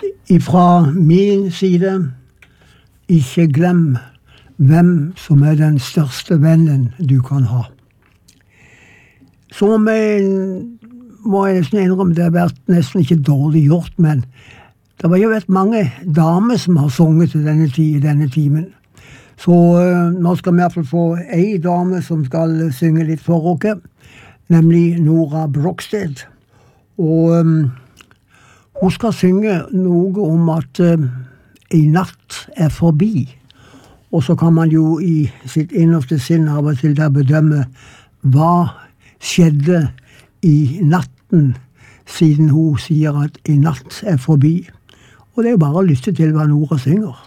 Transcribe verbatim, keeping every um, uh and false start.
ifra min side, ikke glem hvem som er den største vennen du kan ha. Så må jeg nesten innrømme, det har vært nesten ikke dårlig gjort, men det har jo vært mange damer som har sunget til denne, tid, denne timen. Så uh, nå skal vi i hvert fall få en dame som skal synge litt for oss, nemlig Nora Brogstedt. Og um, hun skal synge noe om at uh, en natt er forbi. Og så kan man jo i sitt innerste sinn av og til der bedømme hva skjedde i natten, siden hun sier at en natt er forbi. Og det er jo bare å lytte til hva Nora synger.